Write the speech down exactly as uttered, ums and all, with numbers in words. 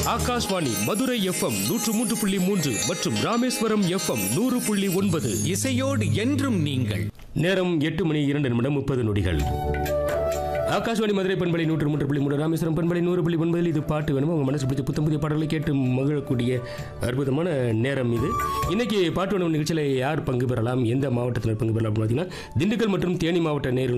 Akashvani Madurai FM நூற்று மூன்று புள்ளி மூன்று மற்றும் ராமேஸ்வரம் எஃப்எம் நூறு புள்ளி ஒன்பது. இசையோடு என்றும் நீங்கள். நேரம் எட்டு மணி இரண்டு நிமிடம் முப்பது நொடிகள். ஆகாஷ்வாணி மதுரை பண்பலை நூற்று மூன்று புள்ளி மூன்று, ராமேஸ்வரம் பண்பலை நூறு புள்ளி ஒன்பதில் இது பாட்டு வேணுமோ உங்கள் மனசு பிடிச்ச புத்தம் புதிய பாடல்களை கேட்டு மகிழக்கூடிய அற்புதமான நேரம் இது. இன்னைக்கு பாட்டு வேணும் நிகழ்ச்சியில் யார் பங்கு பெறலாம், எந்த மாவட்டத்தினர் பங்கு பெறலாம் பார்த்தீங்கன்னா திண்டுக்கல் மற்றும் தேனி மாவட்ட நேர்கள்